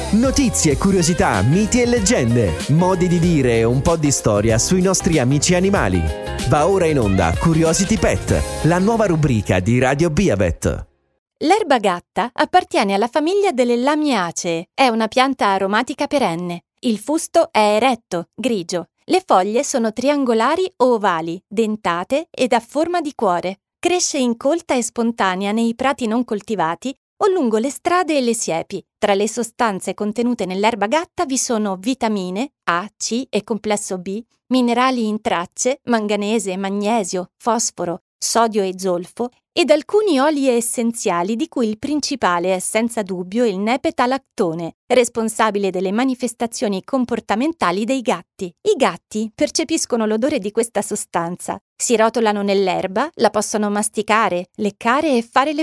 Notizie, curiosità, miti e leggende, modi di dire e un po' di storia sui nostri amici animali. Va ora in onda Curiosity Pet, la nuova rubrica di Radio Beavet. L'erba gatta appartiene alla famiglia delle Lamiaceae. È una pianta aromatica perenne. Il fusto è eretto, grigio. Le foglie sono triangolari o ovali, dentate ed a forma di cuore. Cresce incolta e spontanea nei prati non coltivati o lungo le strade e le siepi. Tra le sostanze contenute nell'erba gatta vi sono vitamine A, C e complesso B, minerali in tracce, manganese, magnesio, fosforo, sodio e zolfo ed alcuni oli essenziali di cui il principale è senza dubbio il nepetalactone, responsabile delle manifestazioni comportamentali dei gatti. I gatti percepiscono l'odore di questa sostanza, si rotolano nell'erba, la possono masticare, leccare e fare le